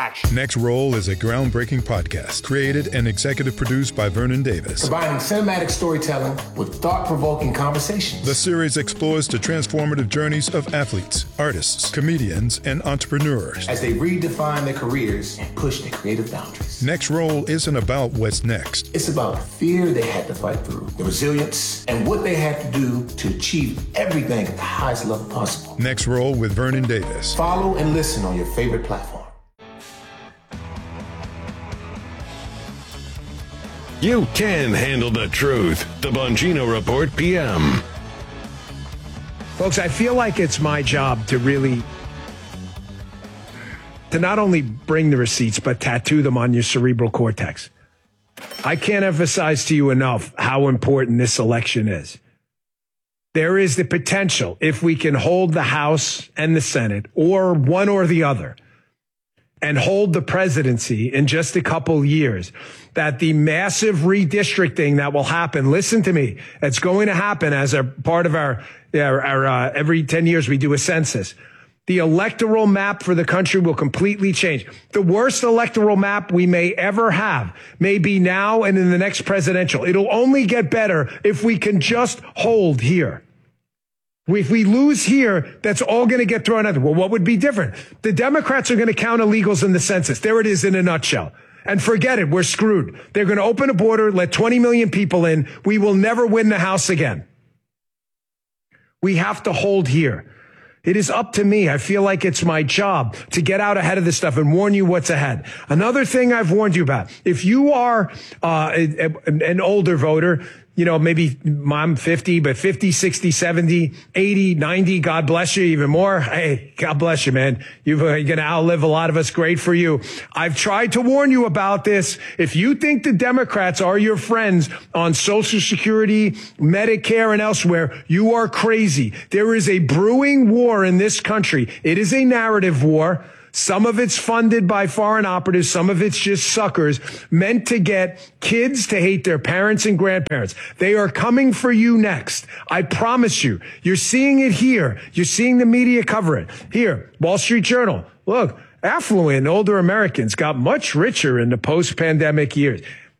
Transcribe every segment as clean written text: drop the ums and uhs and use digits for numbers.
action. Next Roll is a groundbreaking podcast created and executive produced by Vernon Davis. Combining cinematic storytelling with thought-provoking conversations. The series explores the transformative journeys of athletes, artists, comedians, and entrepreneurs as they redefine their careers and push their creative boundaries. Next Roll isn't about what's next. It's about the fear they had to fight through, the resilience, and what they had to do to achieve everything at the highest level possible. Next Roll with Vernon Davis. Follow and listen on your favorite platform. You can handle the truth. The Bongino Report PM. Folks, I feel like it's my job to not only bring the receipts, but tattoo them on your cerebral cortex. I can't emphasize to you enough how important this election is. There is the potential, if we can hold the House and the Senate, or one or the other, and hold the presidency in just a couple years, that the massive redistricting that will happen, listen to me, it's going to happen as a part of our every 10 years we do a census. The electoral map for the country will completely change. The worst electoral map we may ever have may be now and in the next presidential. It'll only get better if we can just hold here. If we lose here, that's all going to get thrown out. Well, what would be different? The Democrats are going to count illegals in the census. There it is in a nutshell. And forget it. We're screwed. They're going to open a border, let 20 million people in. We will never win the House again. We have to hold here. It is up to me. I feel like it's my job to get out ahead of this stuff and warn you what's ahead. Another thing I've warned you about, if you are an older voter, you know, maybe I'm 50, but 50, 60, 70, 80, 90, God bless you, even more. Hey, God bless you, man. You're going to outlive a lot of us. Great for you. I've tried to warn you about this. If you think the Democrats are your friends on Social Security, Medicare, and elsewhere, you are crazy. There is a brewing war in this country. It is a narrative war. Some of it's funded by foreign operatives. Some of it's just suckers meant to get kids to hate their parents and grandparents. They are coming for you next. I promise you. You're seeing it here. You're seeing the media cover it. Here, Wall Street Journal. Look, affluent older Americans got much richer in the post-pandemic years.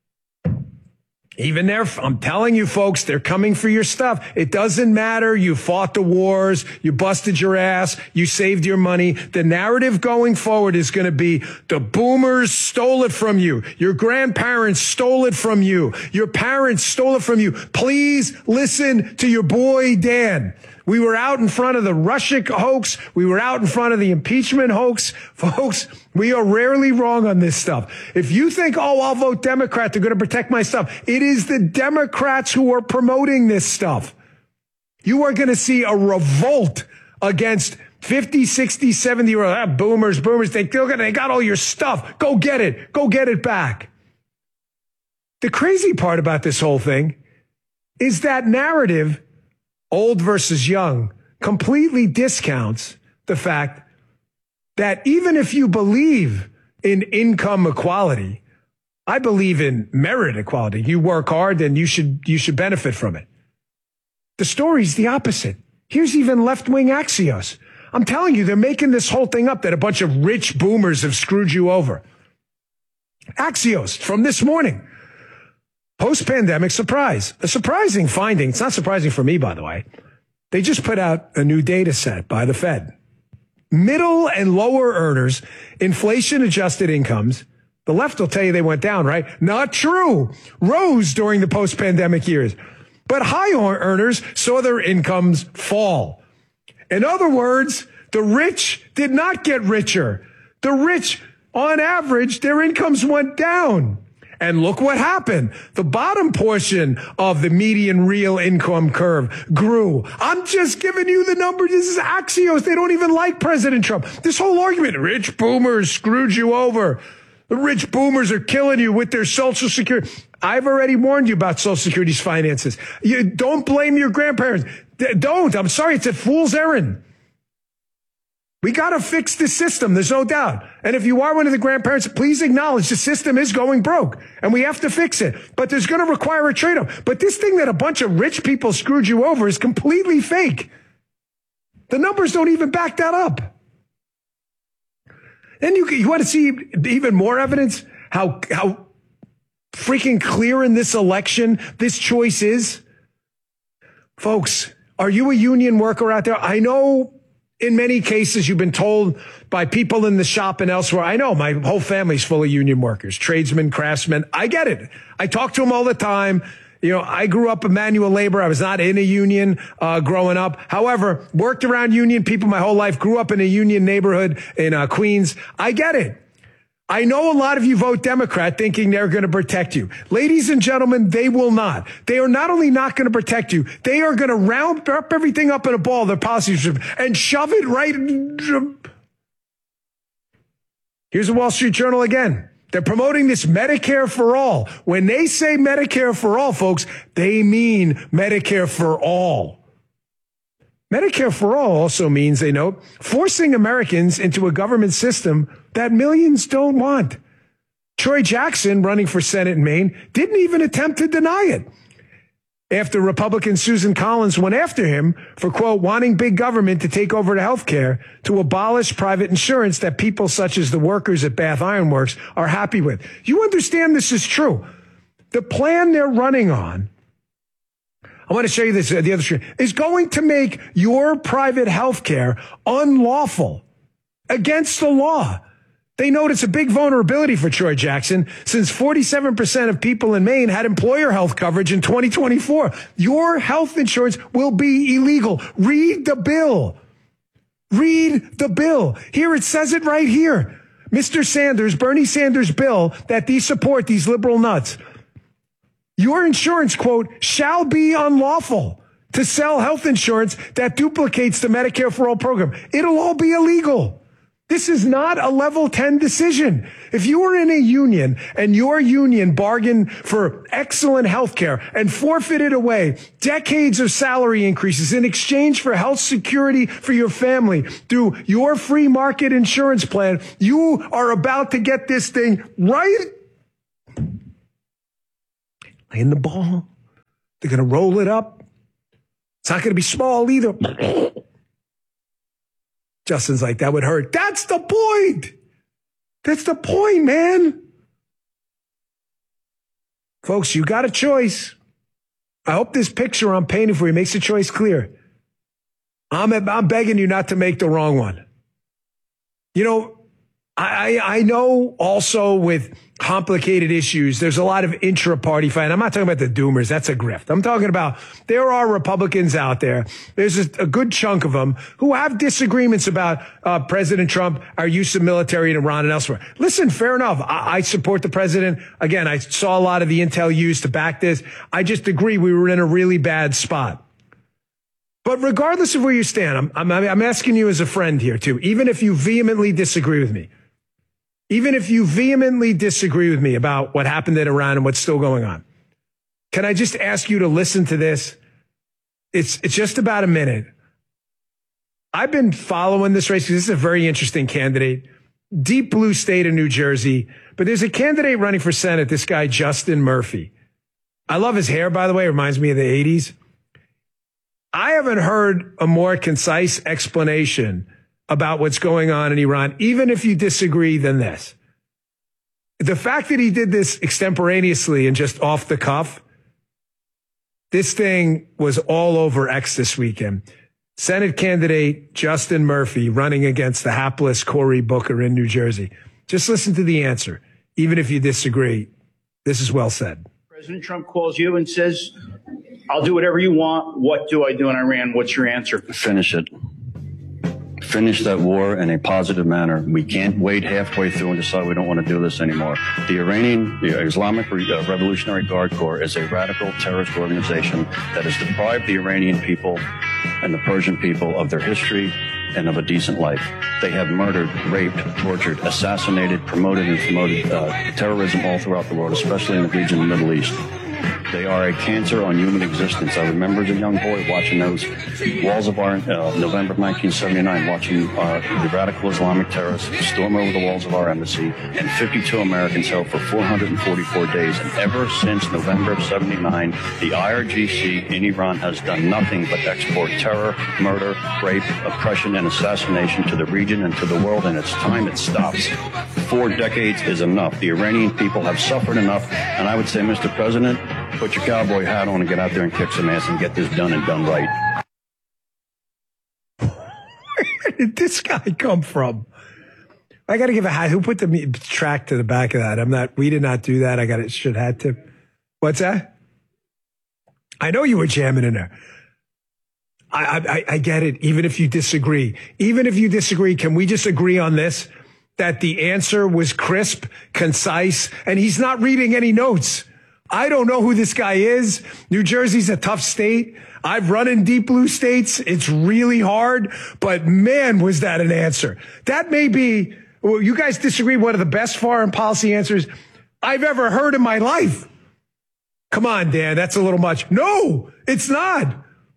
Even there, I'm telling you, folks, they're coming for your stuff. It doesn't matter. You fought the wars. You busted your ass. You saved your money. The narrative going forward is going to be the boomers stole it from you. Your grandparents stole it from you. Your parents stole it from you. Please listen to your boy, Dan. We were out in front of the Russia hoax. We were out in front of the impeachment hoax. Folks, we are rarely wrong on this stuff. If you think, oh, I'll vote Democrat, they're going to protect my stuff. It is the Democrats who are promoting this stuff. You are going to see a revolt against 50, 60, 70-year-old boomers. They got all your stuff. Go get it. Go get it back. The crazy part about this whole thing is that narrative, old versus young, completely discounts the fact that even if you believe in income equality, I believe in merit equality. You work hard, then you should benefit from it. The story's the opposite. Here's even left-wing Axios. I'm telling you, they're making this whole thing up that a bunch of rich boomers have screwed you over. Axios from this morning. Post-pandemic surprise. A surprising finding. It's not surprising for me, by the way. They just put out a new data set by the Fed. Middle and lower earners, inflation-adjusted incomes, the left will tell you they went down, right? Not true. Rose during the post-pandemic years. But high earners saw their incomes fall. In other words, the rich did not get richer. The rich, on average, their incomes went down. And look what happened. The bottom portion of the median real income curve grew. I'm just giving you the number. This is Axios. They don't even like President Trump. This whole argument, rich boomers screwed you over. The rich boomers are killing you with their Social Security. I've already warned you about Social Security's finances. You don't blame your grandparents. Don't. I'm sorry. It's a fool's errand. We got to fix the system. There's no doubt. And if you are one of the grandparents, please acknowledge the system is going broke and we have to fix it. But there's going to require a trade-off. But this thing that a bunch of rich people screwed you over is completely fake. The numbers don't even back that up. Then you want to see even more evidence how freaking clear in this election this choice is? Folks, are you a union worker out there? I know in many cases you've been told by people in the shop and elsewhere. I know my whole family's full of union workers, tradesmen, craftsmen. I get it. I talk to them all the time. You know, I grew up in manual labor. I was not in a union growing up. However, worked around union people my whole life, grew up in a union neighborhood in Queens. I get it. I know a lot of you vote Democrat thinking they're going to protect you. Ladies and gentlemen, they will not. They are not only not going to protect you, they are going to round up everything up in a ball, their policies, and shove it right. Here's the Wall Street Journal again. They're promoting this Medicare for all. When they say Medicare for all, folks, they mean Medicare for all. Medicare for all also means, they note, forcing Americans into a government system that millions don't want. Troy Jackson, running for Senate in Maine, didn't even attempt to deny it after Republican Susan Collins went after him for, quote, wanting big government to take over the health care, to abolish private insurance that people such as the workers at Bath Iron Works are happy with. You understand this is true. The plan they're running on, I want to show you this, the other screen, is going to make your private health care unlawful, against the law. They note it's a big vulnerability for Troy Jackson, since 47% of people in Maine had employer health coverage in 2024. Your health insurance will be illegal. Read the bill. Read the bill. Here, it says it right here. Mr. Sanders, Bernie Sanders' bill that these support, these liberal nuts. Your insurance, quote, shall be unlawful to sell health insurance that duplicates the Medicare for All program. It'll all be illegal. This is not a level 10 decision. If you were in a union and your union bargained for excellent health care and forfeited away decades of salary increases in exchange for health security for your family through your free market insurance plan, you are about to get this thing right in the ball. They're going to roll it up. It's not going to be small either. Justin's like, that would hurt. That's the point. That's the point, man. Folks, you got a choice. I hope this picture I'm painting for you makes the choice clear. I'm begging you not to make the wrong one. You know, I know also with complicated issues, there's a lot of intra-party fight. I'm not talking about the doomers. That's a grift. I'm talking about there are Republicans out there. There's a good chunk of them who have disagreements about President Trump, our use of military in Iran and elsewhere. Listen, fair enough. I support the president. Again, I saw a lot of the intel used to back this. I just agree we were in a really bad spot. But regardless of where you stand, I'm asking you as a friend here too, even if you vehemently disagree with me, even if you vehemently disagree with me about what happened in Iran and what's still going on, can I just ask you to listen to this? It's just about a minute. I've been following this race because this is a very interesting candidate. Deep blue state of New Jersey. But there's a candidate running for Senate, this guy, Justin Murphy. I love his hair, by the way. It reminds me of the 80s. I haven't heard a more concise explanation about what's going on in Iran, even if you disagree, than this. The fact that he did this extemporaneously and just off the cuff, this thing was all over X this weekend. Senate candidate Justin Murphy running against the hapless Cory Booker in New Jersey. Just listen to the answer. Even if you disagree, this is well said. President Trump calls you and says, I'll do whatever you want. What do I do in Iran? What's your answer? Finish it. Finish that war in a positive manner. We can't wait halfway through and decide we don't want to do this anymore. The Islamic Revolutionary Guard Corps is a radical terrorist organization that has deprived the Iranian people and the Persian people of their history and of a decent life. They have murdered, raped, tortured, assassinated, promoted terrorism all throughout the world, especially in the region of the Middle East. They are a cancer on human existence. I remember as a young boy watching those walls of our, November of 1979, watching the radical Islamic terrorists storm over the walls of our embassy, and 52 Americans held for 444 days. And ever since November of 79, the IRGC in Iran has done nothing but export terror, murder, rape, oppression, and assassination to the region and to the world, and it's time it stops. 4 decades is enough. The Iranian people have suffered enough, and I would say, Mr. President, put your cowboy hat on and get out there and kick some ass and get this done and done right. Where did this guy come from? I got to give a hat. Who put the track to the back of that? We did not do that. Should had to. What's that? I know you were jamming in there. I get it. Even if you disagree, can we just agree on this? That the answer was crisp, concise, and he's not reading any notes. I don't know who this guy is. New Jersey's a tough state. I've run in deep blue states. It's really hard, but man, was that an answer. That may be, well, you guys disagree, one of the best foreign policy answers I've ever heard in my life. Come on, Dan, that's a little much. No, it's not.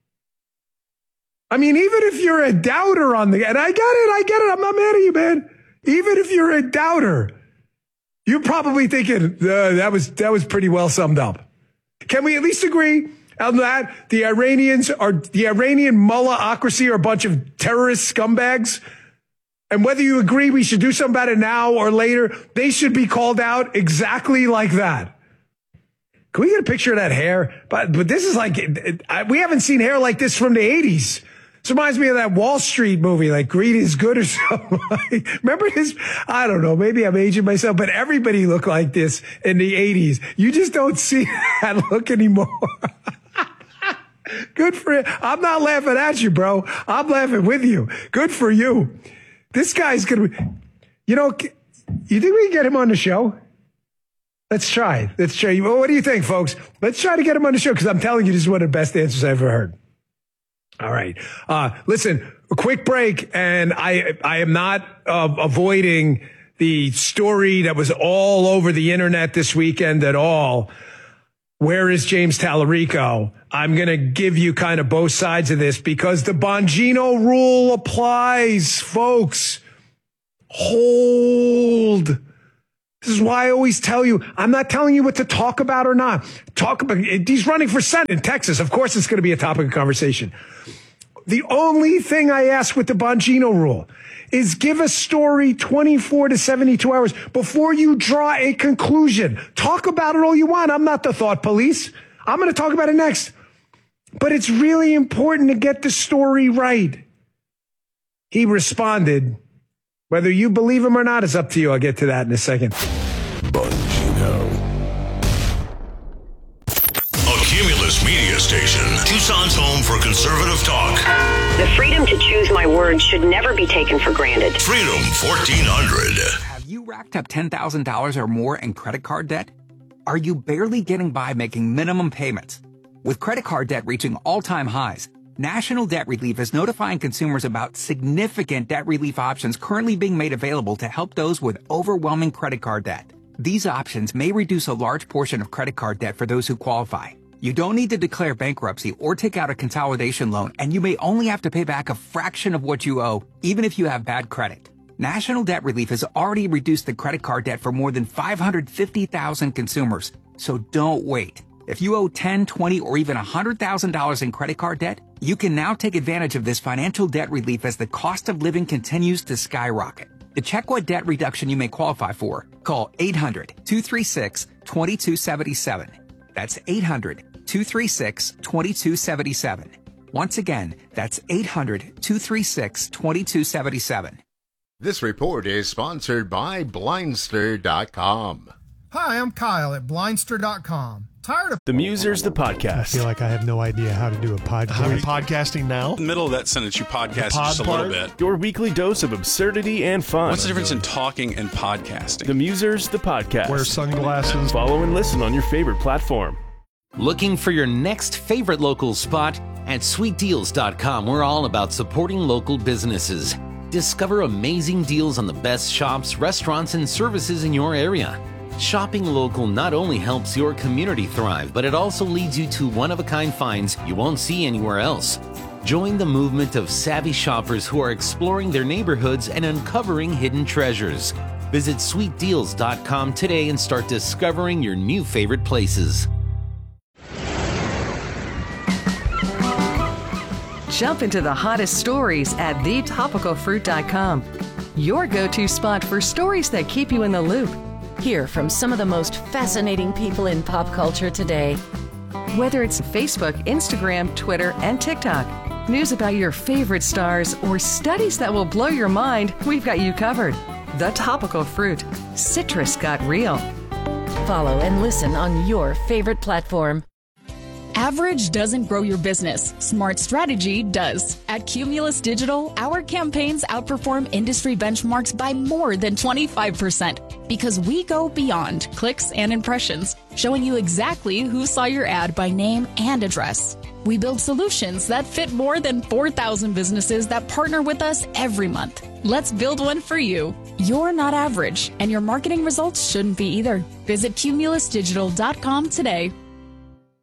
I mean, even if you're a doubter on and I get it. I'm not mad at you, man. Even if you're a doubter, you're probably thinking, that was pretty well summed up. Can we at least agree on that? The Iranian mullahocracy are a bunch of terrorist scumbags. And whether you agree we should do something about it now or later, they should be called out exactly like that. Can we get a picture of that hair? But this is like, we haven't seen hair like this from the 80s. This reminds me of that Wall Street movie, like Greed is Good or something. Remember this? I don't know. Maybe I'm aging myself, but everybody looked like this in the 80s. You just don't see that look anymore. Good for you. I'm not laughing at you, bro. I'm laughing with you. Good for you. This guy's going to, you think we can get him on the show? Let's try. Well, what do you think, folks? Let's try to get him on the show, because I'm telling you, this is one of the best answers I've ever heard. All right. Listen, a quick break, and I am not avoiding the story that was all over the internet this weekend at all. Where is James Tallarico? I'm going to give you kind of both sides of this, because the Bongino rule applies, folks. Hold. This is why I always tell you, I'm not telling you what to talk about or not. He's running for Senate in Texas. Of course, it's going to be a topic of conversation. The only thing I ask with the Bongino rule is give a story 24 to 72 hours before you draw a conclusion. Talk about it all you want. I'm not the thought police. I'm going to talk about it next. But it's really important to get the story right. He responded. Whether you believe him or not is up to you. I'll get to that in a second. Bongino. A Cumulus media station. Tucson's home for conservative talk. The freedom to choose my words should never be taken for granted. Freedom 1400. Have you racked up $10,000 or more in credit card debt? Are you barely getting by making minimum payments? With credit card debt reaching all-time highs, National Debt Relief is notifying consumers about significant debt relief options currently being made available to help those with overwhelming credit card debt. These options may reduce a large portion of credit card debt for those who qualify. You don't need to declare bankruptcy or take out a consolidation loan, and you may only have to pay back a fraction of what you owe, even if you have bad credit. National Debt Relief has already reduced the credit card debt for more than 550,000 consumers, so don't wait. If you owe $10,000, $20,000, or even $100,000 in credit card debt, you can now take advantage of this financial debt relief as the cost of living continues to skyrocket. To check what debt reduction you may qualify for, call 800-236-2277. That's 800-236-2277. Once again, that's 800-236-2277. This report is sponsored by Blindster.com. Hi, I'm Kyle at Blindster.com. Tired of The Musers, the podcast. I feel like I have no idea how to do a podcast. How are you podcasting now? In the middle of that sentence, you podcast just a little bit. Your weekly dose of absurdity and fun. What's the difference in talking and podcasting? The Musers, the podcast. Wear sunglasses. Follow and listen on your favorite platform. Looking for your next favorite local spot? At SweetDeals.com, we're all about supporting local businesses. Discover amazing deals on the best shops, restaurants, and services in your area. Shopping local not only helps your community thrive, but it also leads you to one-of-a-kind finds you won't see anywhere else. Join the movement of savvy shoppers who are exploring their neighborhoods and uncovering hidden treasures. Visit sweetdeals.com today and start discovering your new favorite places. Jump into the hottest stories at thetopicalfruit.com. Your go-to spot for stories that keep you in the loop. Hear from some of the most fascinating people in pop culture today. Whether it's Facebook, Instagram, Twitter, and TikTok, news about your favorite stars, or studies that will blow your mind, we've got you covered. The Topical Fruit. Citrus got real. Follow and listen on your favorite platform. Average doesn't grow your business. Smart strategy does. At Cumulus Digital, our campaigns outperform industry benchmarks by more than 25% because we go beyond clicks and impressions, showing you exactly who saw your ad by name and address. We build solutions that fit more than 4,000 businesses that partner with us every month. Let's build one for you. You're not average, and your marketing results shouldn't be either. Visit cumulusdigital.com today.